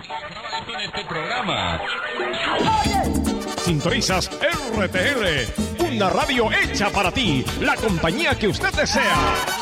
Con este programa. Sintonizas RTR, una radio hecha para ti, la compañía que usted desea.